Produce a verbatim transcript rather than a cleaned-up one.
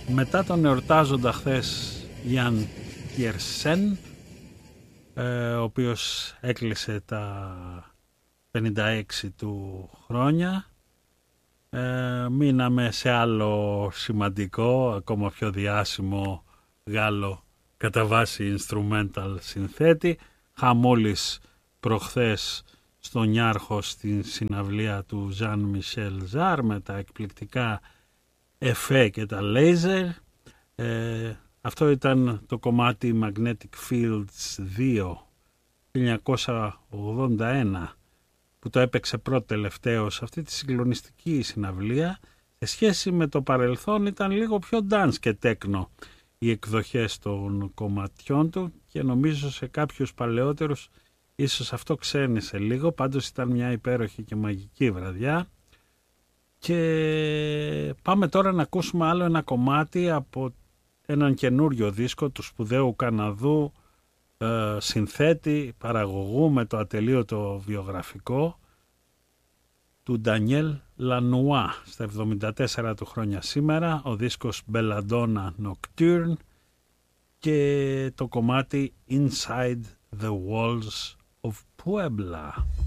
μετά τον εορτάζοντα χθες Γιάν Τιερσέν, ε, ο οποίος έκλεισε τα πενήντα έξι του χρόνια, ε, μείναμε σε άλλο σημαντικό, ακόμα πιο διάσημο Γάλλο κατά βάση instrumental συνθέτη. Χαμόλης προχθές στον Νιάρχο στην συναυλία του Ζαν Μισελ Ζάρ με τα εκπληκτικά εφέ και τα λέιζερ. Ε, αυτό ήταν το κομμάτι Magnetic Fields δύο χίλια εννιακόσια ογδόντα ένα που το έπαιξε πρώτο τελευταίο σε αυτή τη συγκλονιστική συναυλία. Σε σχέση με το παρελθόν ήταν λίγο πιο dance και techno οι εκδοχές των κομματιών του και νομίζω σε κάποιους παλαιότερους ίσως αυτό ξένησε λίγο. Πάντως ήταν μια υπέροχη και μαγική βραδιά. Και πάμε τώρα να ακούσουμε άλλο ένα κομμάτι από έναν καινούριο δίσκο του σπουδαίου Καναδού ε, συνθέτη, παραγωγού με το ατελείωτο βιογραφικό του Ντανιέλ Λανουά, στα εβδομήντα τέσσερα του χρόνια σήμερα, ο δίσκος Belladonna Nocturne και το κομμάτι Inside the Walls of Puebla.